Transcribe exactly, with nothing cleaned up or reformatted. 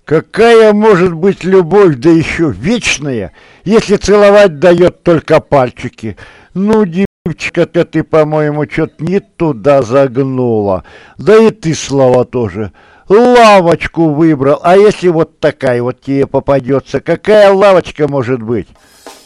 Какая может быть любовь, да еще вечная, если целовать дает только пальчики? Ну, девочка-то ты, по-моему, что-то не туда загнула. Да и ты, Слава, тоже. Лавочку выбрал. А если вот такая вот тебе попадется, какая лавочка может быть?